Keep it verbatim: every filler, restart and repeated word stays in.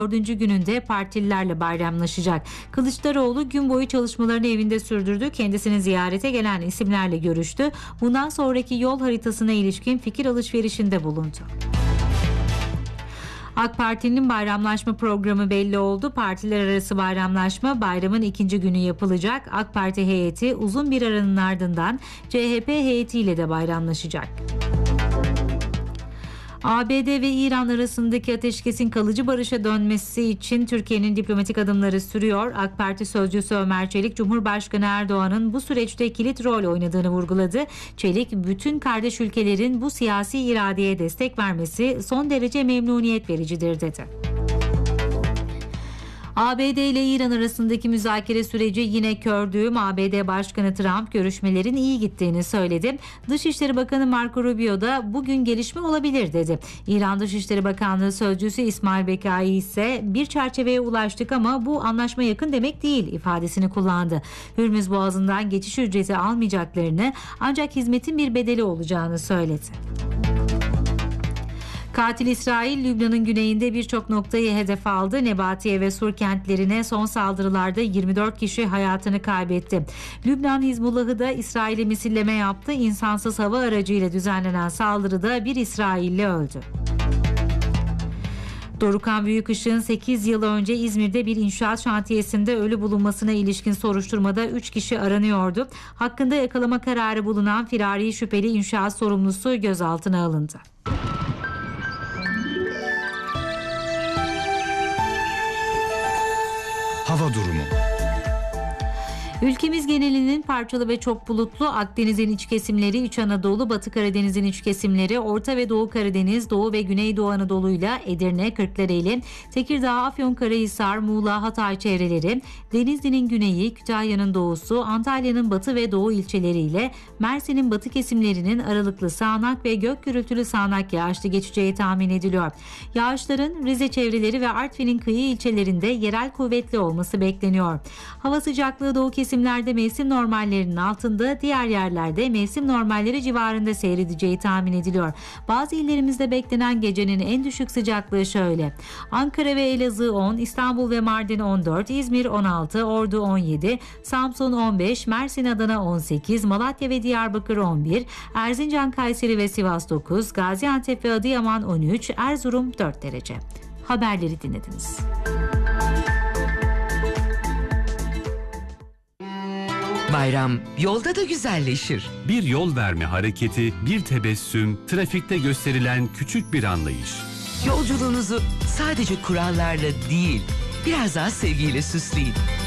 Dördüncü gününde partililerle bayramlaşacak. Kılıçdaroğlu gün boyu çalışmalarını evinde sürdürdü. Kendisini ziyarete gelen isimlerle görüştü. Bundan sonraki yol haritasına ilişkin fikir alışverişinde bulundu. AK Parti'nin bayramlaşma programı belli oldu. Partiler arası bayramlaşma bayramın ikinci günü yapılacak. AK Parti heyeti uzun bir aranın ardından C H P heyetiyle de bayramlaşacak. A B D ve İran arasındaki ateşkesin kalıcı barışa dönmesi için Türkiye'nin diplomatik adımları sürüyor. AK Parti sözcüsü Ömer Çelik, Cumhurbaşkanı Erdoğan'ın bu süreçte kilit rol oynadığını vurguladı. Çelik, bütün kardeş ülkelerin bu siyasi iradeye destek vermesi son derece memnuniyet vericidir dedi. A B D ile İran arasındaki müzakere süreci yine kör düğüm. A B D Başkanı Trump görüşmelerin iyi gittiğini söyledi. Dışişleri Bakanı Marco Rubio da bugün gelişme olabilir dedi. İran Dışişleri Bakanlığı Sözcüsü İsmail Bekai ise bir çerçeveye ulaştık ama bu anlaşma yakın demek değil ifadesini kullandı. Hürmüz Boğazı'ndan geçiş ücreti almayacaklarını ancak hizmetin bir bedeli olacağını söyledi. Katil İsrail, Lübnan'ın güneyinde birçok noktayı hedef aldı. Nebatiye ve Sur kentlerine son saldırılarda yirmi dört kişi hayatını kaybetti. Lübnan Hizbullah'ı da İsrail'e misilleme yaptı. İnsansız hava aracıyla düzenlenen saldırıda bir İsrailli öldü. Dorukhan Büyükışık'ın sekiz yıl önce İzmir'de bir inşaat şantiyesinde ölü bulunmasına ilişkin soruşturmada üç kişi aranıyordu. Hakkında yakalama kararı bulunan firari şüpheli inşaat sorumlusu gözaltına alındı. Hava durumu. Ülkemiz genelinin parçalı ve çok bulutlu. Akdeniz'in iç kesimleri, İç Anadolu, Batı Karadeniz'in iç kesimleri, Orta ve Doğu Karadeniz, Doğu ve Güneydoğu Anadolu'yla Edirne, Kırklareli, Tekirdağ, Afyonkarahisar, Muğla, Hatay çevreleri, Denizli'nin güneyi, Kütahya'nın doğusu, Antalya'nın batı ve doğu ilçeleriyle Mersin'in batı kesimlerinin aralıklı sağanak ve gök gürültülü sağanak yağışlı geçeceği tahmin ediliyor. Yağışların Rize çevreleri ve Artvin'in kıyı ilçelerinde yerel kuvvetli olması bekleniyor. Hava sıcaklığı doğu kesimlerinde kesimlerde mevsim normallerinin altında, diğer yerlerde mevsim normalleri civarında seyredeceği tahmin ediliyor. Bazı illerimizde beklenen gecenin en düşük sıcaklığı şöyle: Ankara ve Elazığ on, İstanbul ve Mardin on dört, İzmir on altı, Ordu on yedi, Samsun on beş, Mersin, Adana on sekiz, Malatya ve Diyarbakır on bir, Erzincan, Kayseri ve Sivas dokuz, Gaziantep ve Adıyaman on üç, Erzurum dört derece. Haberleri dinlediniz. Bayram yolda da güzelleşir. Bir yol verme hareketi, bir tebessüm, trafikte gösterilen küçük bir anlayış. Yolculuğunuzu sadece kurallarla değil, biraz daha sevgiyle süsleyin.